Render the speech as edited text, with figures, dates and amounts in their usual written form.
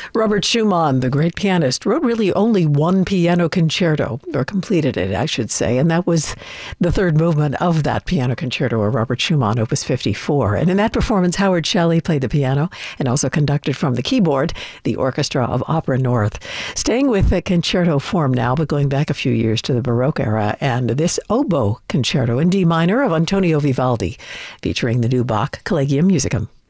Robert Schumann, the great pianist, wrote really only one piano concerto, or completed it, I should say, and that was the third movement of that piano concerto, or Robert Schumann, Opus 54. And in that performance, Howard Shelley played the piano and also conducted from the keyboard the Orchestra of Opera North. Staying with the concerto form now, but going back a few years to the Baroque era, and this oboe concerto in D minor of Antonio Vivaldi, featuring the new Bach Collegium Musicum.